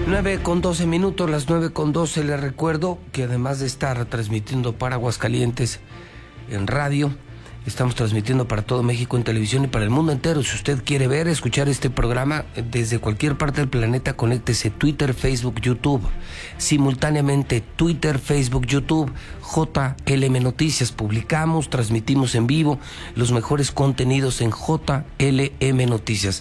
9:12, las 9:12. Les recuerdo que además de estar transmitiendo para Aguascalientes en radio, estamos transmitiendo para todo México en televisión y para el mundo entero. Si usted quiere ver, escuchar este programa desde cualquier parte del planeta, conéctese Twitter, Facebook, YouTube. Simultáneamente Twitter, Facebook, YouTube, JLM Noticias. Publicamos, transmitimos en vivo los mejores contenidos en JLM Noticias.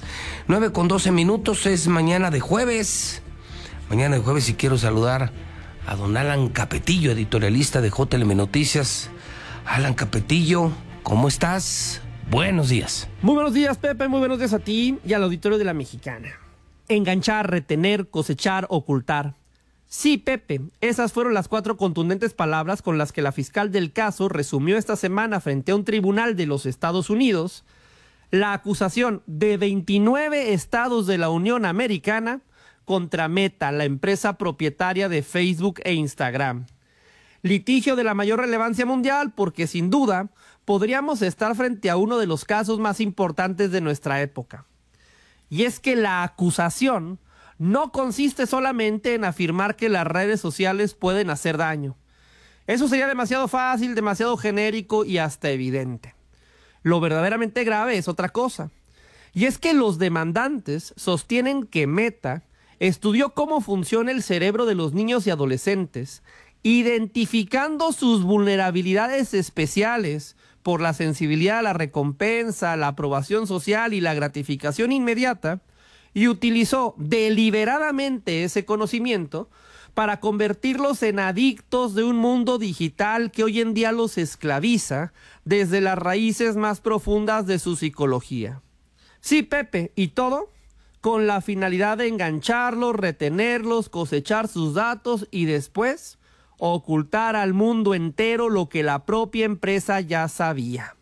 9:12, es mañana de jueves. Mañana de jueves, y quiero saludar a don Alan Capetillo, editorialista de JLM Noticias. Alan Capetillo, ¿cómo estás? Buenos días. Muy buenos días, Pepe. Muy buenos días a ti y al auditorio de La Mexicana. Enganchar, retener, cosechar, ocultar. Sí, Pepe, esas fueron las 4 contundentes palabras con las que la fiscal del caso resumió esta semana frente a un tribunal de los Estados Unidos la acusación de 29 estados de la Unión Americana contra Meta, la empresa propietaria de Facebook e Instagram. Litigio de la mayor relevancia mundial porque sin duda podríamos estar frente a uno de los casos más importantes de nuestra época. Y es que la acusación no consiste solamente en afirmar que las redes sociales pueden hacer daño. Eso sería demasiado fácil, demasiado genérico y hasta evidente. Lo verdaderamente grave es otra cosa. Y es que los demandantes sostienen que Meta estudió cómo funciona el cerebro de los niños y adolescentes, identificando sus vulnerabilidades especiales por la sensibilidad a la recompensa, la aprobación social y la gratificación inmediata, y utilizó deliberadamente ese conocimiento para convertirlos en adictos de un mundo digital que hoy en día los esclaviza desde las raíces más profundas de su psicología. Sí, Pepe, ¿y todo? Con la finalidad de engancharlos, retenerlos, cosechar sus datos y después ocultar al mundo entero lo que la propia empresa ya sabía.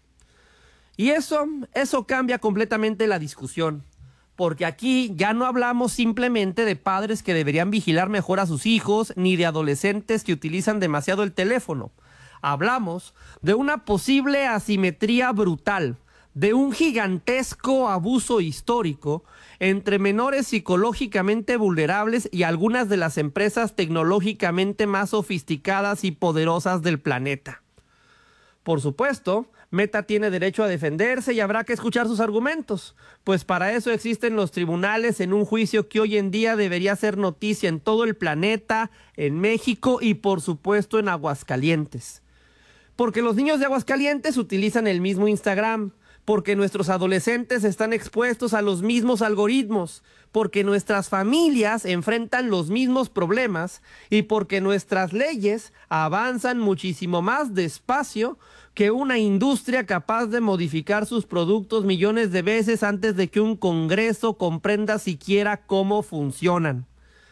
Y eso cambia completamente la discusión, porque aquí ya no hablamos simplemente de padres que deberían vigilar mejor a sus hijos, ni de adolescentes que utilizan demasiado el teléfono. Hablamos de una posible asimetría brutal, de un gigantesco abuso histórico entre menores psicológicamente vulnerables y algunas de las empresas tecnológicamente más sofisticadas y poderosas del planeta. Por supuesto, Meta tiene derecho a defenderse y habrá que escuchar sus argumentos, pues para eso existen los tribunales en un juicio que hoy en día debería ser noticia en todo el planeta, en México y por supuesto en Aguascalientes. Porque los niños de Aguascalientes utilizan el mismo Instagram, porque nuestros adolescentes están expuestos a los mismos algoritmos, porque nuestras familias enfrentan los mismos problemas y porque nuestras leyes avanzan muchísimo más despacio que una industria capaz de modificar sus productos millones de veces antes de que un Congreso comprenda siquiera cómo funcionan.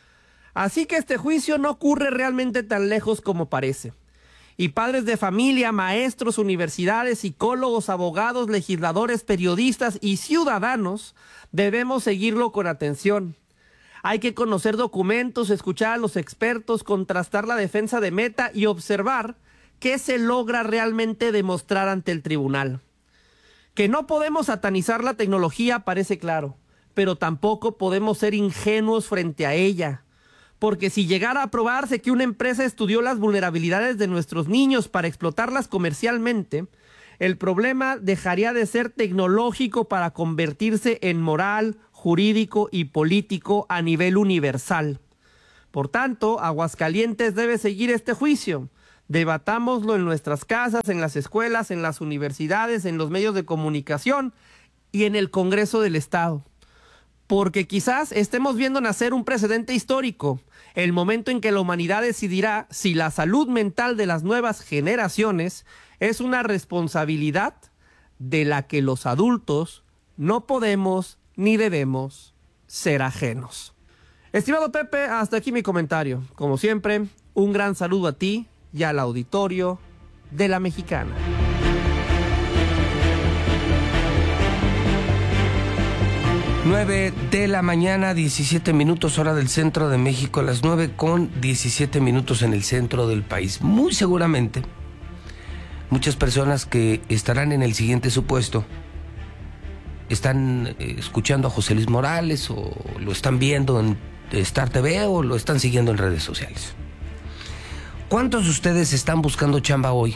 Así que este juicio no ocurre realmente tan lejos como parece. Y padres de familia, maestros, universidades, psicólogos, abogados, legisladores, periodistas y ciudadanos debemos seguirlo con atención. Hay que conocer documentos, escuchar a los expertos, contrastar la defensa de Meta y observar qué se logra realmente demostrar ante el tribunal. Que no podemos satanizar la tecnología parece claro, pero tampoco podemos ser ingenuos frente a ella. Porque si llegara a probarse que una empresa estudió las vulnerabilidades de nuestros niños para explotarlas comercialmente, el problema dejaría de ser tecnológico para convertirse en moral, jurídico y político a nivel universal. Por tanto, Aguascalientes debe seguir este juicio. Debatámoslo en nuestras casas, en las escuelas, en las universidades, en los medios de comunicación y en el Congreso del Estado. Porque quizás estemos viendo nacer un precedente histórico, el momento en que la humanidad decidirá si la salud mental de las nuevas generaciones es una responsabilidad de la que los adultos no podemos ni debemos ser ajenos. Estimado Pepe, hasta aquí mi comentario. Como siempre, un gran saludo a ti y al auditorio de La Mexicana. 9:00 17 hora del centro de México, a las 9:17 en el centro del país. Muy seguramente, muchas personas que estarán en el siguiente supuesto están escuchando a José Luis Morales o lo están viendo en Star TV o lo están siguiendo en redes sociales. ¿Cuántos de ustedes están buscando chamba hoy,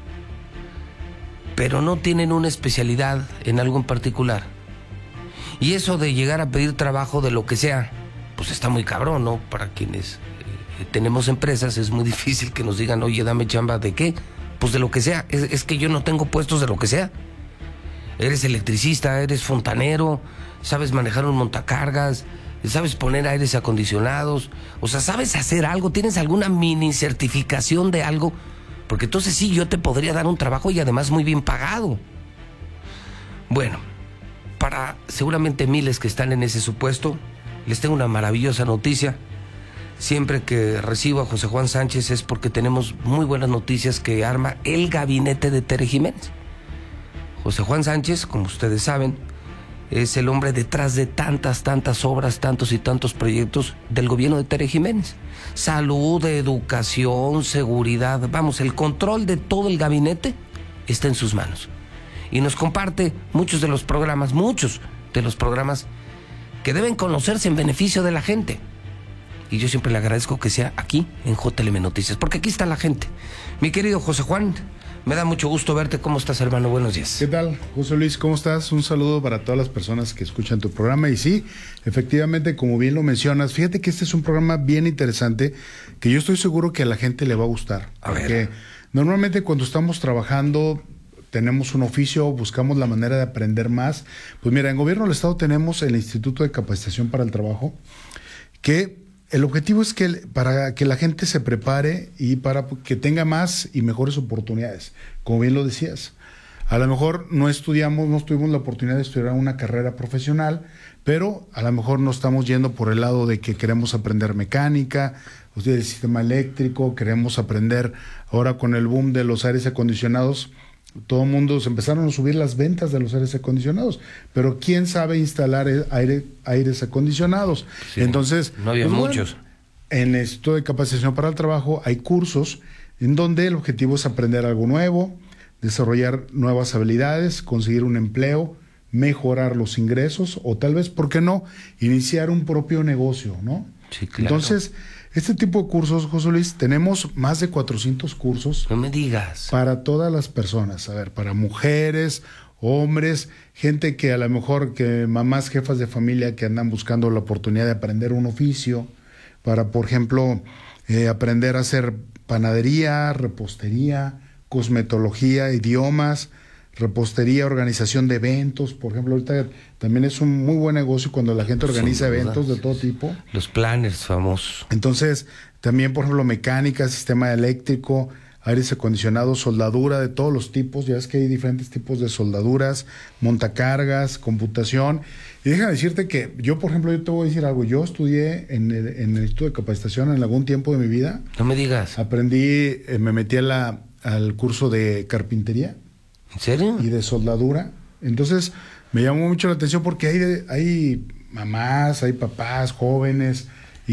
pero no tienen una especialidad en algo en particular? Y eso de llegar a pedir trabajo de lo que sea, pues está muy cabrón, ¿no? Para quienes tenemos empresas es muy difícil que nos digan, oye, dame chamba, ¿de qué? Pues de lo que sea. Es que yo no tengo puestos de lo que sea. Eres electricista, eres fontanero, sabes manejar un montacargas, sabes poner aires acondicionados, o sea, sabes hacer algo, tienes alguna mini certificación de algo, porque entonces sí, yo te podría dar un trabajo y además muy bien pagado. Bueno, para seguramente miles que están en ese supuesto, les tengo una maravillosa noticia. Siempre que recibo a José Juan Sánchez es porque tenemos muy buenas noticias que arma el gabinete de Tere Jiménez. José Juan Sánchez, como ustedes saben, es el hombre detrás de tantas obras, tantos y tantos proyectos del gobierno de Tere Jiménez. Salud, educación, seguridad, vamos, el control de todo el gabinete está en sus manos. Y nos comparte muchos de los programas que deben conocerse en beneficio de la gente. Y yo siempre le agradezco que sea aquí en JLM Noticias, porque aquí está la gente. Mi querido José Juan, me da mucho gusto verte. ¿Cómo estás, hermano? Buenos días. ¿Qué tal, José Luis? ¿Cómo estás? Un saludo para todas las personas que escuchan tu programa. Y sí, efectivamente, como bien lo mencionas, fíjate que este es un programa bien interesante que yo estoy seguro que a la gente le va a gustar. Porque normalmente cuando estamos trabajando, tenemos un oficio, buscamos la manera de aprender más. Pues mira, en Gobierno del Estado tenemos el Instituto de Capacitación para el Trabajo, que el objetivo es que para que la gente se prepare y para que tenga más y mejores oportunidades, como bien lo decías. A lo mejor no tuvimos la oportunidad de estudiar una carrera profesional, pero a lo mejor no estamos yendo por el lado de que queremos aprender mecánica, o sea, el sistema eléctrico, queremos aprender ahora con el boom de los aires acondicionados. Todo el mundo se empezaron a subir las ventas de los aires acondicionados, pero ¿quién sabe instalar aires acondicionados? Sí, entonces, no había muchos. Bueno, en el Instituto de Capacitación para el Trabajo hay cursos en donde el objetivo es aprender algo nuevo, desarrollar nuevas habilidades, conseguir un empleo, mejorar los ingresos o tal vez, ¿por qué no?, iniciar un propio negocio, ¿no? Sí, claro. Entonces, este tipo de cursos, José Luis, tenemos más de 400 cursos. No me digas. Para todas las personas, a ver, para mujeres, hombres, gente que a lo mejor, que mamás, jefas de familia que andan buscando la oportunidad de aprender un oficio, para, por ejemplo, aprender a hacer panadería, repostería, cosmetología, idiomas, repostería, organización de eventos. Por ejemplo, ahorita también es un muy buen negocio cuando la gente organiza eventos de todo tipo. Los planners famosos. Entonces, también, por ejemplo, mecánica, sistema eléctrico, aires acondicionados, soldadura de todos los tipos. Ya ves que hay diferentes tipos de soldaduras, montacargas, computación. Y déjame decirte que yo, por ejemplo, yo te voy a decir algo. Yo estudié en el Instituto de Capacitación en algún tiempo de mi vida. No me digas. Aprendí, me metí al curso de carpintería. ¿En serio? Y de soldadura. Entonces, me llamó mucho la atención porque hay mamás, hay papás, jóvenes,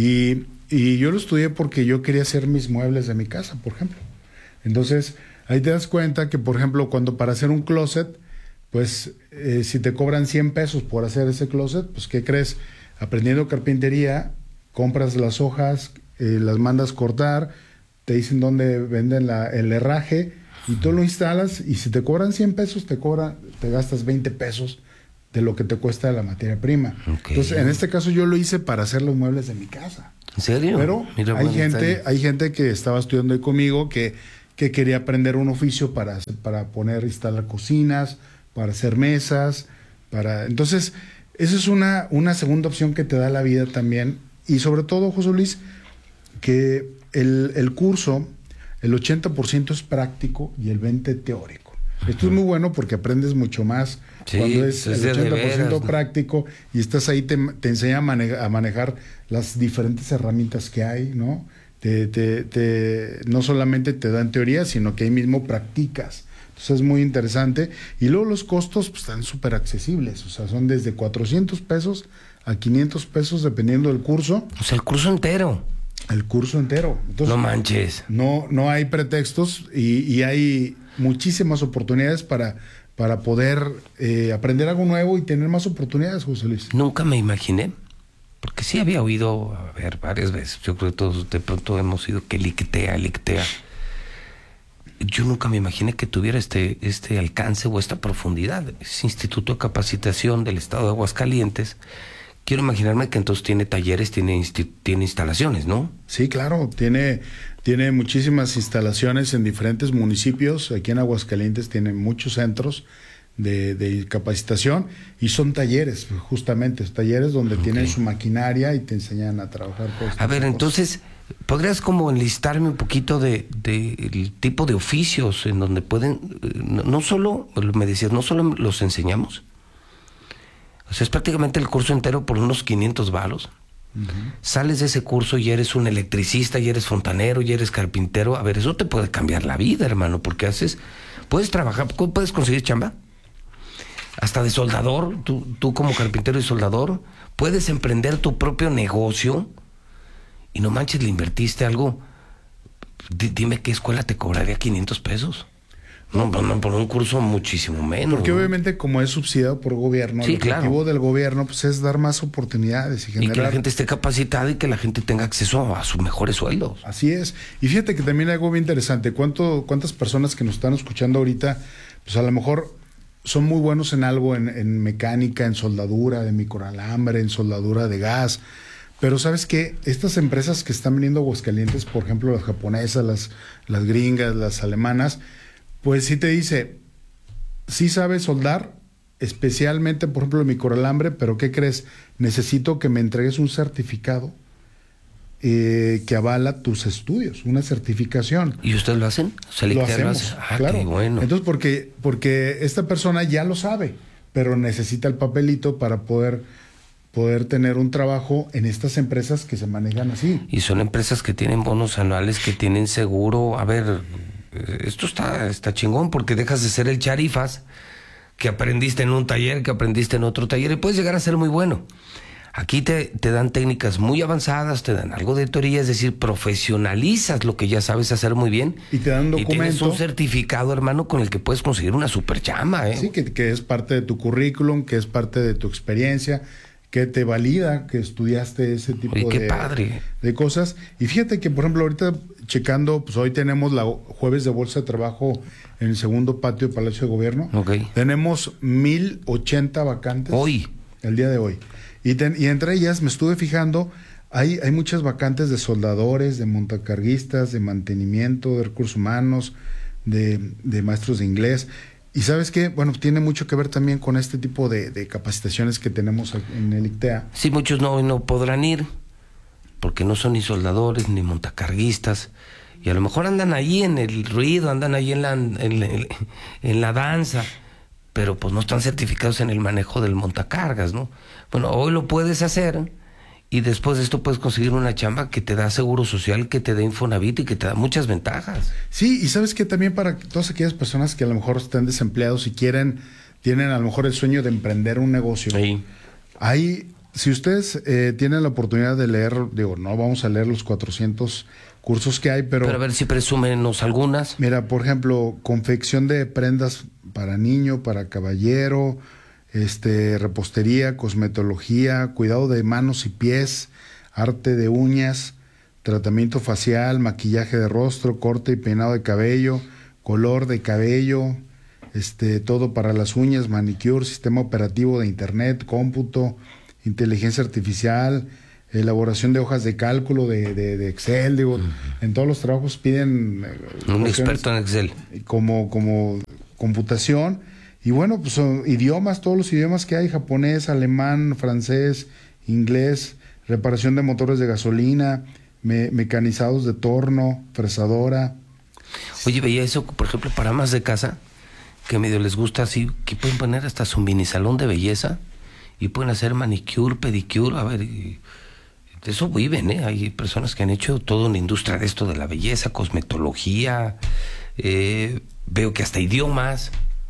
y yo lo estudié porque yo quería hacer mis muebles de mi casa, por ejemplo. Entonces, ahí te das cuenta que, por ejemplo, cuando para hacer un closet, pues, si te cobran 100 pesos por hacer ese closet, pues, ¿qué crees? Aprendiendo carpintería, compras las hojas, las mandas cortar, te dicen dónde venden el herraje, y tú lo instalas, y si te cobran 100 pesos, te gastas 20 pesos de lo que te cuesta la materia prima. Okay. Entonces, en este caso yo lo hice para hacer los muebles de mi casa. ¿En serio? Pero mira, hay gente que estaba estudiando ahí conmigo que quería aprender un oficio para instalar cocinas, para hacer mesas, entonces, esa es una segunda opción que te da la vida también. Y sobre todo, José Luis, que el curso, el 80% es práctico y el 20% teórico. Esto es muy bueno porque aprendes mucho más cuando es el 80% práctico y estás ahí, te enseña a manejar las diferentes herramientas que hay, ¿no? No solamente te dan teoría, sino que ahí mismo practicas. Entonces es muy interesante. Y luego los costos pues, están súper accesibles, o sea, son desde 400 pesos a 500 pesos dependiendo del curso. O sea, el curso entero. El curso entero. Entonces, no manches. No hay pretextos y hay muchísimas oportunidades para aprender algo nuevo y tener más oportunidades, José Luis. Nunca me imaginé Porque sí había oído, a ver, varias veces, yo creo que todos de pronto hemos oído que el ICTEA. Yo nunca me imaginé que tuviera este alcance o esta profundidad. Ese Instituto de Capacitación del Estado de Aguascalientes, quiero imaginarme que entonces tiene talleres, tiene instalaciones, ¿no? Sí, claro, tiene muchísimas instalaciones en diferentes municipios. Aquí en Aguascalientes tiene muchos centros de capacitación y son talleres, justamente, talleres donde tienen su maquinaria y te enseñan a trabajar. A ver, entonces, ¿podrías como enlistarme un poquito del tipo de oficios en donde pueden, no solo, me decías, no solo los enseñamos? O sea, es prácticamente el curso entero por unos 500 varos. Sales de ese curso y eres un electricista, y eres fontanero, y eres carpintero. A ver, eso te puede cambiar la vida, hermano, porque puedes trabajar, puedes conseguir chamba. Hasta de soldador, tú como carpintero y soldador, puedes emprender tu propio negocio y no manches, le invertiste algo. Dime qué escuela te cobraría 500 pesos. No, por un curso muchísimo menos. Porque ¿no? Obviamente como es subsidiado por gobierno, sí, el objetivo del gobierno pues es dar más oportunidades y generar... Y que la gente esté capacitada y que la gente tenga acceso a sus mejores sueldos. Así es. Y fíjate que también hay algo bien interesante. ¿Cuántas personas que nos están escuchando ahorita, pues a lo mejor son muy buenos en algo, en mecánica, en soldadura de microalambre, en soldadura de gas? Pero ¿sabes qué? Estas empresas que están viniendo a Aguascalientes, por ejemplo, las japonesas, las gringas, las alemanas, pues sí te dice, sí sabes soldar, especialmente, por ejemplo, el microalambre, pero ¿qué crees? Necesito que me entregues un certificado que avala tus estudios, una certificación. ¿Y ustedes lo hacen? Lo hacemos, claro. Qué bueno. Entonces, porque esta persona ya lo sabe, pero necesita el papelito para poder tener un trabajo en estas empresas que se manejan así. Y son empresas que tienen bonos anuales, que tienen seguro. A ver, esto está chingón, porque dejas de ser el charifas que aprendiste en un taller, que aprendiste en otro taller, y puedes llegar a ser muy bueno. Aquí te dan técnicas muy avanzadas, te dan algo de teoría, es decir, profesionalizas lo que ya sabes hacer muy bien. Y te dan un documento. Y tienes un certificado, hermano, con el que puedes conseguir una super chamba, ¿eh? Sí, que es parte de tu currículum, que es parte de tu experiencia, que te valida que estudiaste ese tipo de cosas. Y fíjate que, por ejemplo, ahorita checando, pues hoy tenemos la jueves de bolsa de trabajo en el segundo patio de Palacio de Gobierno. Okay. Tenemos 1,080 vacantes. Hoy. El día de hoy. Y entre ellas me estuve fijando, hay muchas vacantes de soldadores, de montacarguistas, de mantenimiento, de recursos humanos, de maestros de inglés. Y ¿sabes qué? Bueno, tiene mucho que ver también con este tipo de capacitaciones que tenemos en el ICTEA. Sí, muchos no podrán ir, porque no son ni soldadores ni montacarguistas, y a lo mejor andan ahí en el ruido, andan ahí en la danza, pero pues no están certificados en el manejo del montacargas, ¿no? Bueno, hoy lo puedes hacer, y después de esto puedes conseguir una chamba que te da seguro social, que te da Infonavit y que te da muchas ventajas. Sí, y ¿sabes qué? También para todas aquellas personas que a lo mejor están desempleados y tienen a lo mejor el sueño de emprender un negocio. Sí. Si ustedes tienen la oportunidad de leer, digo, no vamos a leer los 400 cursos que hay, pero a ver si presúmenos algunas. Mira, por ejemplo, confección de prendas para niño, para caballero, repostería, cosmetología, cuidado de manos y pies, arte de uñas, tratamiento facial, maquillaje de rostro, corte y peinado de cabello, color de cabello, todo para las uñas, manicure, sistema operativo de internet, cómputo, inteligencia artificial, elaboración de hojas de cálculo de Excel, digo, en todos los trabajos piden un experto en Excel como computación. Y bueno, pues son idiomas, todos los idiomas que hay: japonés, alemán, francés, inglés, reparación de motores de gasolina, mecanizados de torno, fresadora. Oye, veía eso, por ejemplo, para amas de casa, que medio les gusta así, que pueden poner hasta su mini salón de belleza y pueden hacer manicure, pedicure, a ver, y de eso viven, ¿eh? Hay personas que han hecho toda una industria de esto de la belleza, cosmetología, veo que hasta idiomas.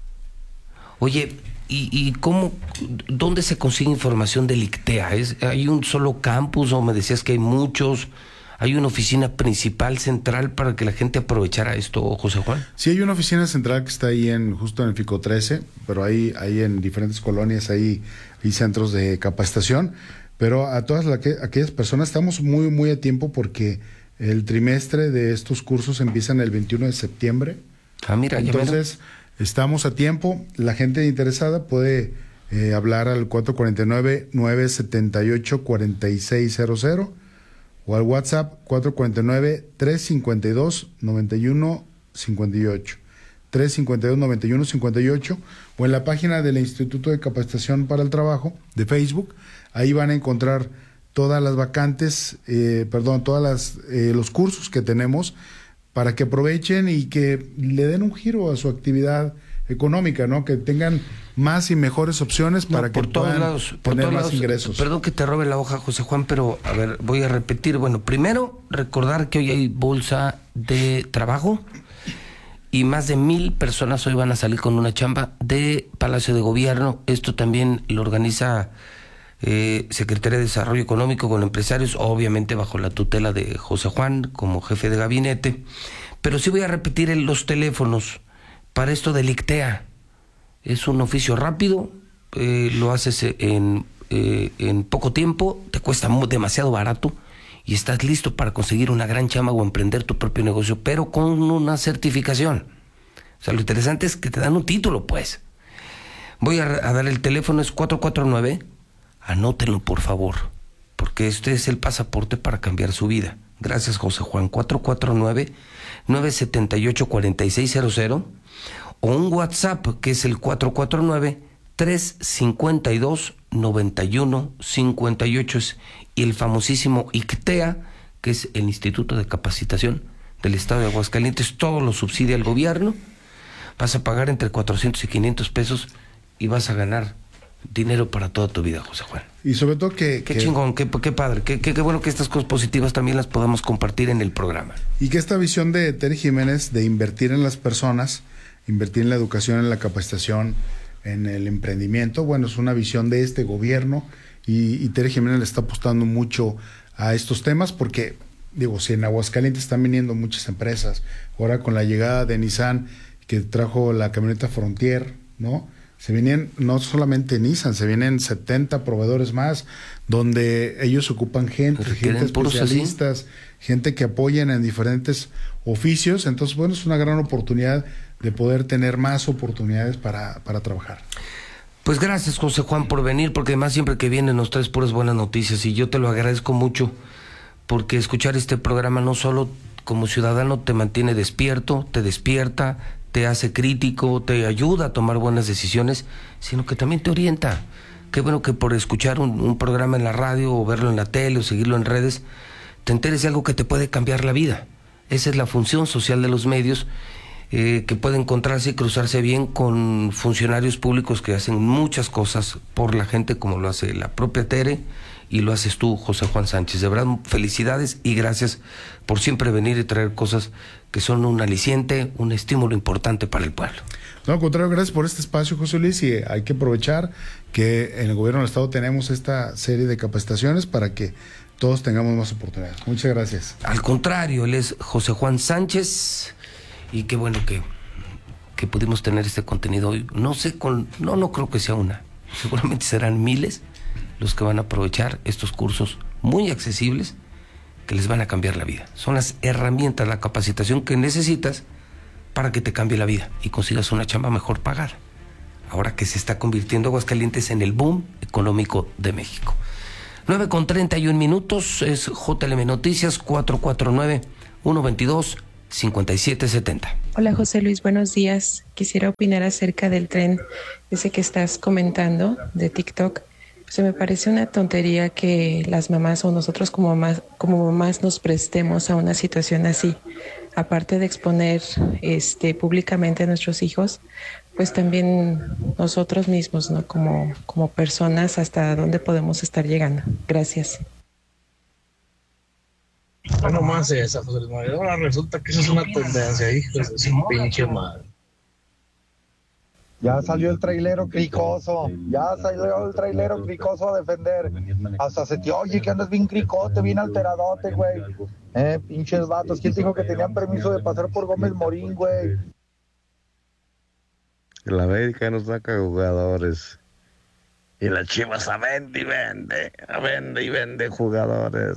Oye, ¿y dónde se consigue información del ICTEA? ¿Hay un solo campus o me decías que hay muchos? ¿Hay una oficina principal, central, para que la gente aprovechara esto, José Juan? Sí, hay una oficina central que está ahí justo en el Fico 13, pero hay en diferentes colonias hay centros de capacitación. Pero a todas aquellas personas estamos muy, muy a tiempo porque el trimestre de estos cursos empiezan el 21 de septiembre. Mira, entonces estamos a tiempo. La gente interesada puede hablar al 449-978-4600 o al WhatsApp 449-352-9158. 352-9158 o en la página del Instituto de Capacitación para el Trabajo de Facebook. Ahí van a encontrar todas las vacantes, los cursos que tenemos para que aprovechen y que le den un giro a su actividad económica, ¿no? Que tengan más y mejores opciones para que puedan tener más ingresos. Perdón que te robe la hoja, José Juan, pero a ver, voy a repetir. Bueno, primero, recordar que hoy hay bolsa de trabajo y más de 1,000 personas hoy van a salir con una chamba de Palacio de Gobierno. Esto también lo organiza Secretaría de Desarrollo Económico con empresarios, obviamente bajo la tutela de José Juan como jefe de gabinete. Pero sí voy a repetir los teléfonos para esto del ICTEA. Es un oficio rápido, lo haces en poco tiempo, te cuesta demasiado barato y estás listo para conseguir una gran chamba o emprender tu propio negocio, pero con una certificación. O sea, lo interesante es que te dan un título, pues. Voy a dar el teléfono, es 449, anótenlo por favor, porque este es el pasaporte para cambiar su vida. Gracias, José Juan. 449-978-4600 o un WhatsApp que es el 449-352-9158 y el famosísimo ICTEA, que es el Instituto de Capacitación del Estado de Aguascalientes. Todo lo subsidia el gobierno. Vas a pagar entre 400 y 500 pesos y vas a ganar dinero para toda tu vida, José Juan. Y sobre todo qué chingón, qué padre, qué bueno que estas cosas positivas también las podamos compartir en el programa. Y que esta visión de Tere Jiménez de invertir en las personas, invertir en la educación, en la capacitación, en el emprendimiento, bueno, es una visión de este gobierno y Tere Jiménez le está apostando mucho a estos temas porque, digo, si en Aguascalientes están viniendo muchas empresas, ahora con la llegada de Nissan que trajo la camioneta Frontier, ¿no? Se vienen no solamente Nissan, se vienen 70 proveedores más, donde ellos ocupan gente especialistas, gente que apoyan en diferentes oficios. Entonces, bueno, es una gran oportunidad de poder tener más oportunidades para trabajar. Pues gracias, José Juan, por venir, porque además siempre que viene nos traes puras buenas noticias y yo te lo agradezco mucho, porque escuchar este programa no solo como ciudadano te mantiene despierto, te despierta, te hace crítico, te ayuda a tomar buenas decisiones, sino que también te orienta. Qué bueno que por escuchar un programa en la radio o verlo en la tele o seguirlo en redes, te enteres de algo que te puede cambiar la vida. Esa es la función social de los medios, que puede encontrarse y cruzarse bien con funcionarios públicos que hacen muchas cosas por la gente, como lo hace la propia Tere y lo haces tú, José Juan Sánchez. De verdad, felicidades y gracias por siempre venir y traer cosas que son un aliciente, un estímulo importante para el pueblo. No, al contrario, gracias por este espacio, José Luis, y hay que aprovechar que en el gobierno del estado tenemos esta serie de capacitaciones para que todos tengamos más oportunidades. Muchas gracias. Al contrario, él es José Juan Sánchez y qué bueno que pudimos tener este contenido hoy. No creo que sea una, seguramente serán miles los que van a aprovechar estos cursos muy accesibles que les van a cambiar la vida. Son las herramientas, la capacitación que necesitas para que te cambie la vida y consigas una chamba mejor pagada. Ahora que se está convirtiendo Aguascalientes en el boom económico de México. 9:31 es JLM Noticias, 449-122-5770. Hola José Luis, buenos días. Quisiera opinar acerca del tren ese que estás comentando de TikTok. Se me parece una tontería que las mamás o nosotros como mamás nos prestemos a una situación así. Aparte de exponer públicamente a nuestros hijos, pues también nosotros mismos, ¿no? Como personas, hasta dónde podemos estar llegando. Gracias. No nomás esa, José Luis María. Ahora resulta que eso es una tendencia, hijos de su pinche madre. Ya salió el trailero cricoso, a defender. Hasta se te oye que andas bien cricote, bien alteradote, güey. Pinches vatos, ¿quién te dijo que tenían permiso de pasar por Gómez Morín, güey? La América no saca jugadores. Y las Chivas vende y vende jugadores.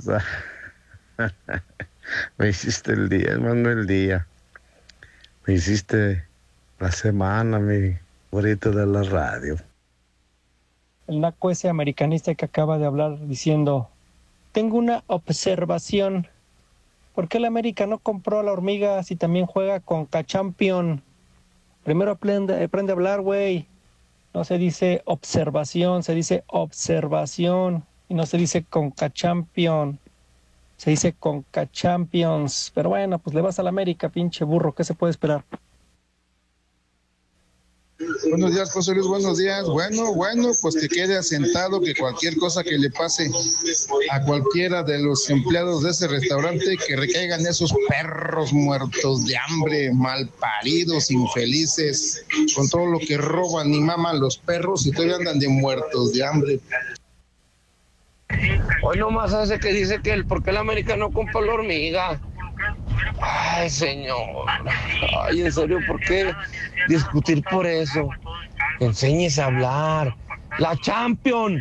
Me hiciste el día, hermano, el día. Me hiciste la semana, mi bonito de la radio. El naco ese americanista que acaba de hablar diciendo, tengo una observación. ¿Por qué el América no compró a la Hormiga si también juega con Cachampion? Primero aprende a hablar, güey. No se dice observación, se dice observación. Y no se dice Concachampion. Se dice Concachampions. Pero bueno, pues le vas a la América, pinche burro. ¿Qué se puede esperar? Buenos días, José Luis, buenos días. Bueno, pues que quede asentado que cualquier cosa que le pase a cualquiera de los empleados de ese restaurante, que recaigan esos perros muertos de hambre, malparidos, infelices, con todo lo que roban y maman los perros y todavía andan de muertos de hambre. Hoy nomás hace que dice que ¿por qué el América no compra la Hormiga? Ay, señor. Ay, en serio, ¿por qué discutir por eso? Enséñese a hablar. La Champion.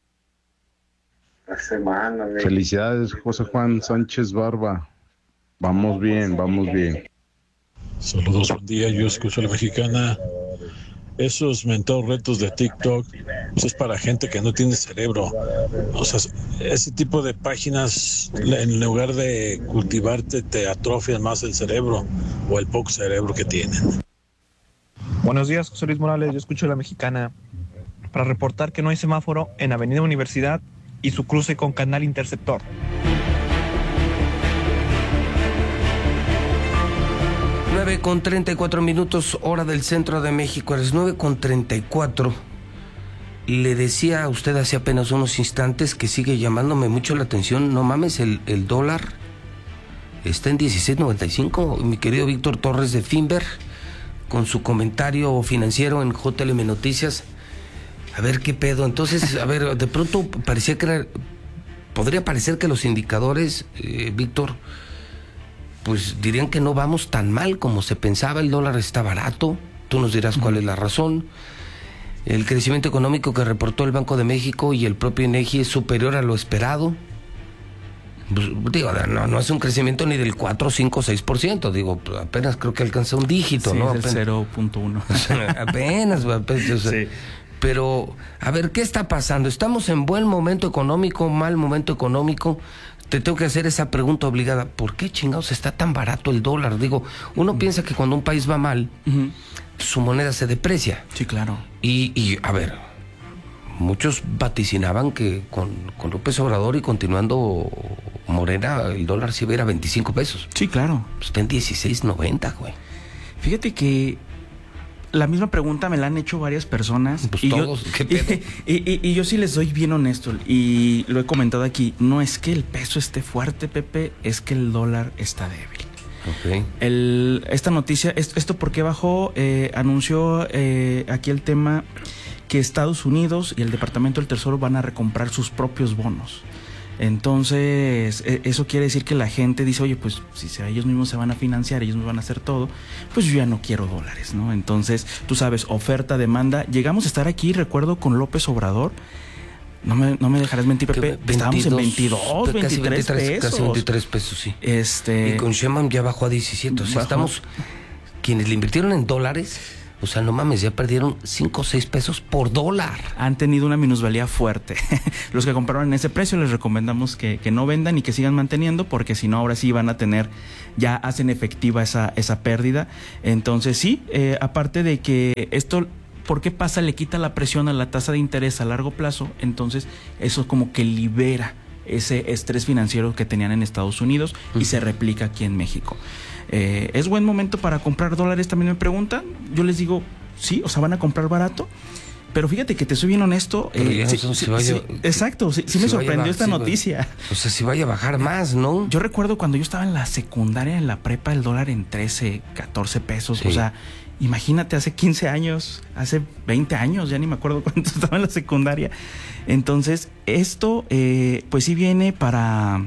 La semana. Felicidades, José Juan Sánchez Barba. Vamos bien. Saludos, buen día. Yo escucho a la Mexicana. Esos mentados retos de TikTok, pues es para gente que no tiene cerebro. O sea, ese tipo de páginas, en lugar de cultivarte, te atrofian más el cerebro o el poco cerebro que tienen. Buenos días, José Luis Morales. Yo escucho a la Mexicana para reportar que no hay semáforo en Avenida Universidad y su cruce con Canal Interceptor. 9:34, hora del centro de México. A las 9:34. Le decía a usted hace apenas unos instantes que sigue llamándome mucho la atención. No mames, el dólar está en 16.95. Mi querido Víctor Torres de Finver, con su comentario financiero en JLM Noticias. A ver qué pedo. Entonces, a ver, de pronto podría parecer que los indicadores, Víctor, pues dirían que no vamos tan mal como se pensaba. El dólar está barato. Tú nos dirás cuál es la razón. El crecimiento económico que reportó el Banco de México y el propio INEGI es superior a lo esperado. Pues, digo, no es un crecimiento ni del 4, 5, 6%. Digo, apenas creo que alcanza un dígito, sí, ¿no? Es el 0.1. apenas. Sí. Pero, a ver, ¿qué está pasando? ¿Estamos en buen momento económico, mal momento económico? Te tengo que hacer esa pregunta obligada. ¿Por qué chingados está tan barato el dólar? Digo, uno piensa que cuando un país va mal, su moneda se deprecia. Sí, claro. Y a ver, muchos vaticinaban que con López Obrador y continuando Morena, el dólar se iba a ir a 25 pesos. Sí, claro. Está en 16.90, güey. Fíjate que la misma pregunta me la han hecho varias personas. Pues y todos, ¿qué pedo? Y yo sí les doy bien honesto, y lo he comentado aquí, no es que el peso esté fuerte, Pepe, es que el dólar está débil. Okay. Esta noticia, esto porque bajó, anunció aquí el tema que Estados Unidos y el Departamento del Tesoro van a recomprar sus propios bonos. Entonces, eso quiere decir que la gente dice, oye, pues si ellos mismos se van a financiar, ellos me van a hacer todo, pues yo ya no quiero dólares, ¿no? Entonces, tú sabes, oferta, demanda. Llegamos a estar aquí, recuerdo, con López Obrador. No me dejarás mentir, Pepe. 22, estábamos en 22, casi 23 pesos. Casi 23 pesos, sí. Y con Sheinbaum ya bajó a 17. O sea, estamos... Quienes le invirtieron en dólares... O sea, no mames, ya perdieron 5 o 6 pesos por dólar. Han tenido una minusvalía fuerte. Los que compraron en ese precio les recomendamos que no vendan y que sigan manteniendo, porque si no, ahora sí van a tener, ya hacen efectiva esa pérdida. Entonces sí, aparte de que esto, ¿por qué pasa? Le quita la presión a la tasa de interés a largo plazo, entonces eso como que libera ese estrés financiero que tenían en Estados Unidos y se replica aquí en México. ¿Es buen momento para comprar dólares? También me preguntan. Yo les digo, sí, o sea, van a comprar barato. Pero fíjate que te soy bien honesto. Exacto, sí me sorprendió esta noticia. O sea, si vaya a bajar más, ¿no? Yo recuerdo cuando yo estaba en la secundaria, en la prepa, el dólar en 13, 14 pesos. Sí. O sea, imagínate, hace 15 años, hace 20 años, ya ni me acuerdo cuánto estaba en la secundaria. Entonces, esto, pues sí viene para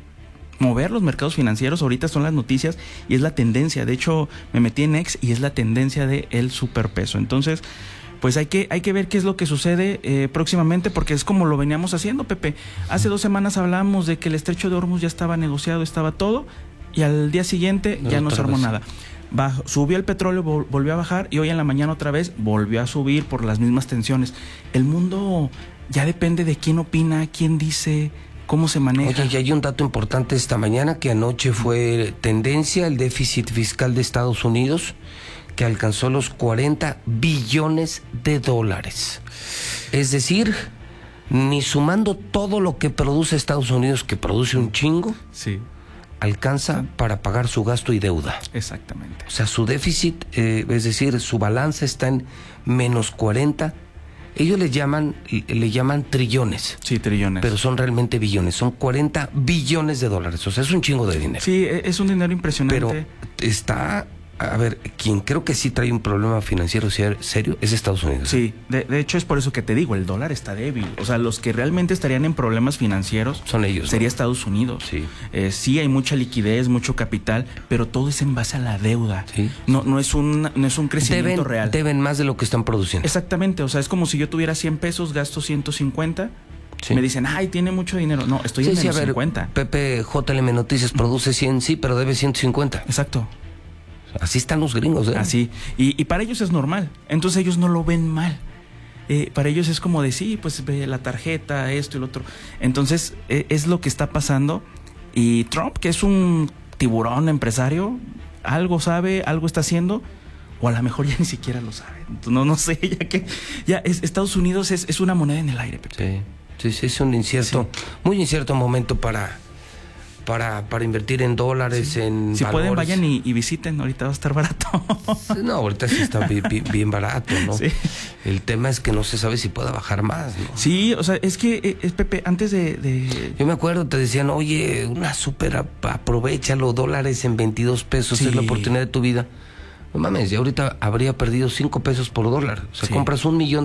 mover los mercados financieros. Ahorita son las noticias y es la tendencia. De hecho, me metí en X y es la tendencia del superpeso. Entonces, pues hay que ver qué es lo que sucede próximamente, porque es como lo veníamos haciendo, Pepe. Hace 2 semanas hablábamos de que el estrecho de Hormuz ya estaba negociado, estaba todo, y al día siguiente ya no se armó nada. Subió el petróleo, volvió a bajar, y hoy en la mañana otra vez volvió a subir por las mismas tensiones. El mundo ya depende de quién opina, quién dice, cómo se maneja. Oye, y hay un dato importante esta mañana, que anoche fue tendencia el déficit fiscal de Estados Unidos, que alcanzó los 40 billones de dólares. Es decir, ni sumando todo lo que produce Estados Unidos, que produce un chingo, sí, alcanza para pagar su gasto y deuda. Exactamente. O sea, su déficit, es decir, su balance está en menos 40. Ellos le llaman trillones. Sí, trillones. Pero son realmente billones. Son 40 billones de dólares. O sea, es un chingo de dinero. Sí, es un dinero impresionante. Pero está... A ver, quien creo que sí trae un problema financiero serio es Estados Unidos. Sí, de hecho es por eso que te digo, el dólar está débil. O sea, los que realmente estarían en problemas financieros son ellos. Sería Estados Unidos. Sí. Sí hay mucha liquidez, mucho capital, pero todo es en base a la deuda. Sí. No es un crecimiento real. Deben más de lo que están produciendo. Exactamente, o sea, es como si yo tuviera 100 pesos, gasto 150... Sí. Me dicen, ay, tiene mucho dinero. No, estoy en menos 50. Pepe JLM Noticias produce 100, sí, pero debe 150. Exacto. Así están los gringos, ¿eh? Así. Y para ellos es normal. Entonces ellos no lo ven mal. Para ellos es como de, sí, pues la tarjeta, esto y lo otro. Entonces es lo que está pasando. Y Trump, que es un tiburón empresario, algo sabe, algo está haciendo, o a lo mejor ya ni siquiera lo sabe. No sé, Estados Unidos es una moneda en el aire, Pepe. Sí, es un incierto, muy incierto momento para invertir en dólares, sí. En si valores. Pueden, vayan y visiten, ahorita va a estar barato. No, ahorita sí está bien barato, ¿no? Sí. El tema es que no se sabe si pueda bajar más, ¿no? Sí, o sea, es que, Pepe, antes de... Yo me acuerdo, te decían, oye, una súper, aprovechalo, dólares en 22 pesos, sí. Es la oportunidad de tu vida. No mames, ya ahorita habría perdido 5 pesos por dólar. O sea, sí. Compras $1 millón,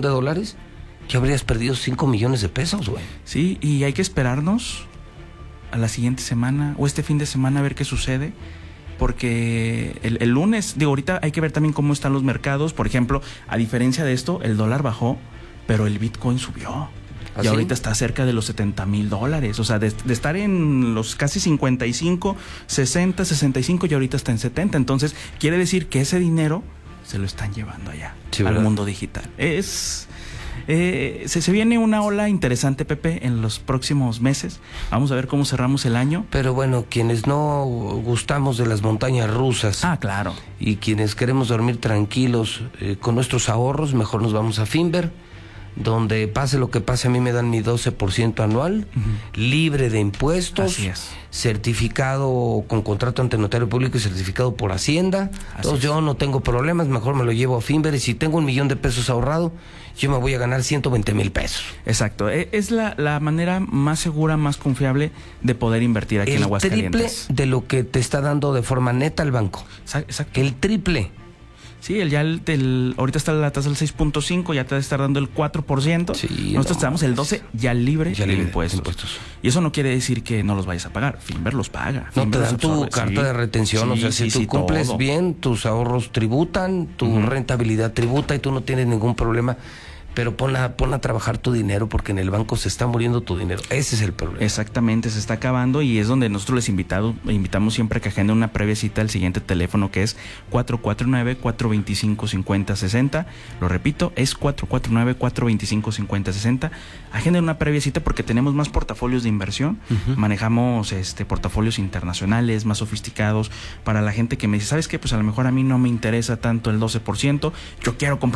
ya habrías perdido 5 millones de pesos, güey. Sí, y hay que esperarnos a la siguiente semana o este fin de semana a ver qué sucede, porque el lunes, ahorita hay que ver también cómo están los mercados. Por ejemplo, a diferencia de esto, el dólar bajó, pero el Bitcoin subió. Y ahorita está cerca de los $70,000. O sea, de estar en los casi 55, 60, 65 y ahorita está en 70. Entonces, quiere decir que ese dinero se lo están llevando allá, sí, al mundo digital. Se viene una ola interesante, Pepe, en los próximos meses. Vamos a ver cómo cerramos el año. Pero bueno, quienes no gustamos de las montañas rusas, claro, y quienes queremos dormir tranquilos con nuestros ahorros, mejor nos vamos a Finver, donde pase lo que pase, a mí me dan mi 12% anual, libre de impuestos. Así es. Certificado con contrato ante notario público y certificado por Hacienda. Entonces yo no tengo problemas, mejor me lo llevo a Finver, y si tengo $1 millón ahorrado, yo me voy a ganar 120,000 pesos. Exacto, es la manera más segura, más confiable de poder invertir aquí en Aguascalientes. El triple de lo que te está dando de forma neta el banco. Exacto. El triple. Sí, ahorita está la tasa del 6.5, ya te va a estar dando el 4%. Sí, nosotros estamos el 12 ya libre de impuestos. Y eso no quiere decir que no los vayas a pagar. Finver los paga. No, Finver te dan tu carta de retención. O sea, si tú cumples todo bien, tus ahorros tributan, tu rentabilidad tributa y tú no tienes ningún problema. Pero pon a trabajar tu dinero, porque en el banco se está muriendo tu dinero. Ese es el problema. Exactamente, se está acabando, y es donde nosotros les invitamos siempre a que agenden una previa cita al siguiente teléfono, que es 449-425-5060. Lo repito, es 449-425-5060. Agenden una previa cita porque tenemos más portafolios de inversión. Manejamos portafolios internacionales, más sofisticados, para la gente que me dice, ¿sabes qué? Pues a lo mejor a mí no me interesa tanto el 12%, yo quiero comprar